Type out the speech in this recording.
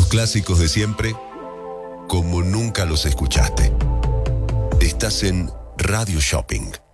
clásicos de siempre como nunca los escuchaste. Estás en Radio Shopping.